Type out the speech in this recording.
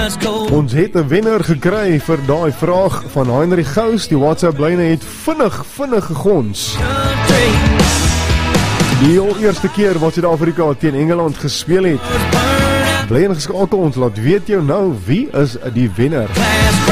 Ons het 'n wenner gekry vir daai vraag van Heinrich Gous. Die WhatsApp lyne het vinnig gegons. Die heel eerste keer wat Suid-Afrika teen Engeland gespeel het. Bly ingeskakel, ons laat weet jou nou wie is die wenner.